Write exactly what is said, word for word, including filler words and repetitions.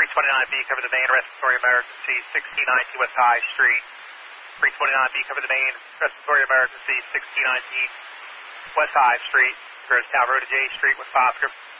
three twenty-nine B, cover the main respiratory emergency, sixteen nineteen West High Street. three twenty-nine B, cover the main respiratory emergency, sixteen nineteen West High Street. Tower Road to J Street with Oscar.